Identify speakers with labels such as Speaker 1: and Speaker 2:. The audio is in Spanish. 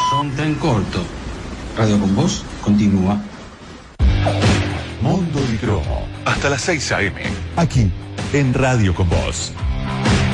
Speaker 1: Son tan corto. Radio con Vos continúa.
Speaker 2: Mundo y Cromo. Hasta las 6 a.m. Aquí, en Radio con Vos.